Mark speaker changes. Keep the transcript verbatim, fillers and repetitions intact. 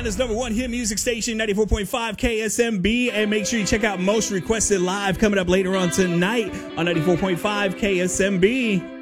Speaker 1: Carolina's number one hit music station, ninety-four point five K S M B. And make sure you check out Most Requested Live coming up later on tonight on ninety-four point five K S M B.